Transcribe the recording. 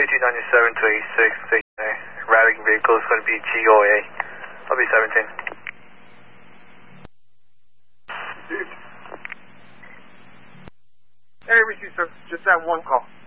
2297 to 86, routing vehicle is going to be GOA. I'll be 17. Hey, receive, sir. Just that one call.